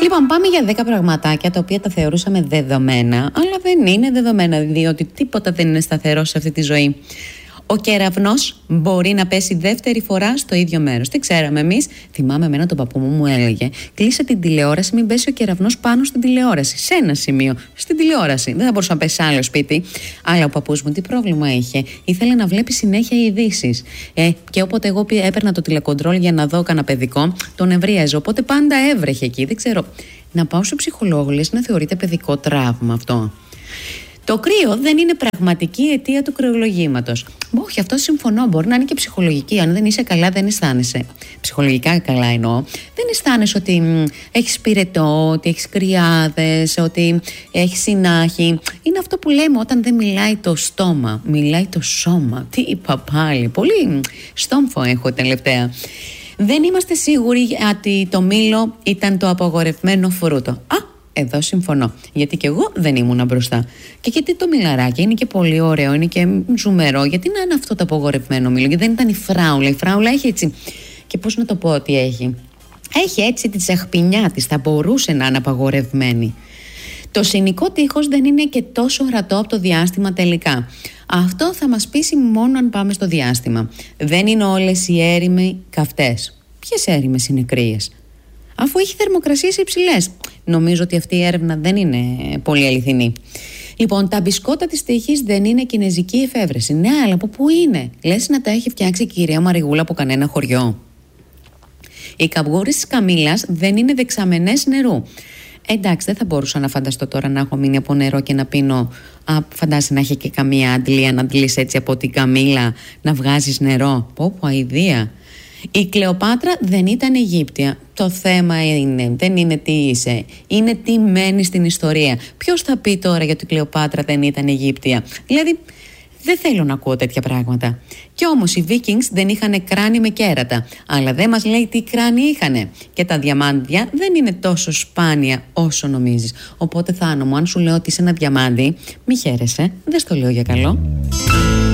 Λοιπόν, πάμε για 10 πραγματάκια τα οποία τα θεωρούσαμε δεδομένα, αλλά δεν είναι δεδομένα, διότι τίποτα δεν είναι σταθερό σε αυτή τη ζωή. Ο κεραυνός μπορεί να πέσει δεύτερη φορά στο ίδιο μέρος. Τι ξέραμε εμείς? Θυμάμαι εμένα τον παππού μου έλεγε: κλείσε την τηλεόραση, μην πέσει ο κεραυνός πάνω στην τηλεόραση. Σε ένα σημείο, στην τηλεόραση. Δεν θα μπορούσε να πέσει σε άλλο σπίτι. Αλλά ο παππούς μου τι πρόβλημα είχε? Ήθελε να βλέπει συνέχεια ειδήσεις. Και όποτε εγώ έπαιρνα το τηλεκοντρόλ για να δω κανένα παιδικό, τον ευρίαζε. Οπότε πάντα έβρεχε εκεί. Δεν ξέρω. Να πάω σε ψυχολόγο, λες να θεωρείται παιδικό τραύμα αυτό? Το κρύο δεν είναι πραγματική αιτία του κρυολογήματος. Όχι, αυτό συμφωνώ. Μπορεί να είναι και ψυχολογική. Αν δεν είσαι καλά, δεν αισθάνεσαι. Ψυχολογικά καλά εννοώ. Δεν αισθάνεσαι ότι έχεις πυρετό, ότι έχεις κρυάδες, ότι έχεις συνάχη. Είναι αυτό που λέμε όταν δεν μιλάει το στόμα, μιλάει το σώμα. Τι είπα πάλι? Πολύ στόμφο έχω τελευταία. Δεν είμαστε σίγουροι ότι το μήλο ήταν το απαγορευμένο φρούτο. Εδώ συμφωνώ. Γιατί και εγώ δεν ήμουνα μπροστά. Και γιατί το μιλαράκι είναι και πολύ ωραίο, είναι και ζουμερό. Γιατί να είναι αυτό το απαγορευμένο μήλο? Γιατί δεν ήταν η φράουλα. Η φράουλα έχει έτσι. Και πώς να το πω ότι έχει? Έχει έτσι τη τσαχπινιά της. Θα μπορούσε να είναι απαγορευμένη. Το συνικό τείχος δεν είναι και τόσο ορατό από το διάστημα τελικά. Αυτό θα μας πείσει μόνο αν πάμε στο διάστημα. Δεν είναι όλες οι έρημοι καυτές. Ποιες έρημες είναι κρύες? Αφού έχει θερμοκρασίες υψηλές. Νομίζω ότι αυτή η έρευνα δεν είναι πολύ αληθινή. Λοιπόν, τα μπισκότα της τύχης δεν είναι κινεζική εφεύρεση. Ναι, αλλά από πού είναι? Λες να τα έχει φτιάξει η κυρία Μαριγούλα από κανένα χωριό? Οι καυγούρες της καμήλας δεν είναι δεξαμενές νερού. Εντάξει, δεν θα μπορούσα να φανταστώ τώρα να έχω μείνει από νερό και να πίνω. Φαντάζεσαι να έχει και καμία αντλία να αντλείς έτσι από την καμήλα να βγάζεις νερό? Πω αηδία. Η Κλεοπάτρα δεν ήταν Αιγύπτια. Το θέμα δεν είναι τι είσαι, είναι τι μένει στην ιστορία. Ποιος θα πει τώρα για ότι η Κλεοπάτρα δεν ήταν Αιγύπτια? Δηλαδή, δεν θέλω να ακούω τέτοια πράγματα. Κι όμως οι Vikings δεν είχαν κράνη με κέρατα. Αλλά δεν μας λέει τι κράνη είχανε. Και τα διαμάντια δεν είναι τόσο σπάνια όσο νομίζεις. Οπότε Θάνο μου, αν σου λέω ότι είσαι ένα διαμάντι, μη χαίρεσαι, δεν στο λέω για καλό.